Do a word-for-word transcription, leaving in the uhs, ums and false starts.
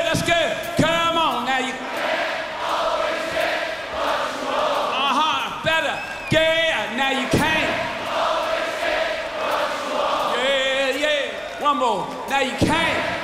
let's go. Come on, now you. Uh-huh, better. Yeah, now you can't. Yeah, yeah. One more. Now you can't.